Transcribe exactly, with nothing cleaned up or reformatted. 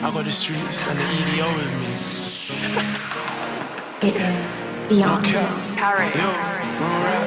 I got the streets and the E D O with me. It is No beyond. cap. Carry. Yo, no rap.